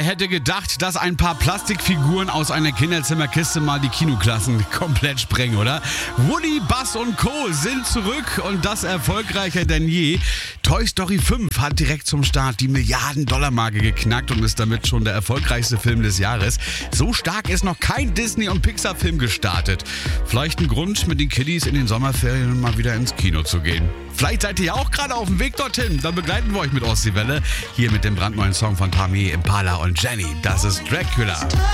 hätte gedacht, dass ein paar Plastikfiguren aus einer Kinderzimmerkiste mal die Kinoklassen komplett sprengen, oder? Woody, Buzz und Co. sind zurück und das erfolgreicher denn je. Toy Story 5 hat direkt zum Start die Milliarden-Dollar-Marke geknackt und ist damit schon der erfolgreichste Film des Jahres. So stark ist noch kein Disney- und Pixar-Film gestartet. Vielleicht ein Grund, mit den Kiddies in den Sommerferien mal wieder ins Kino zu gehen. Vielleicht seid ihr ja auch gerade auf dem Weg dorthin. Dann begleiten wir euch mit Ostseewelle. Hier mit dem brandneuen Song von Tame Impala und Jenny. Das ist Dracula.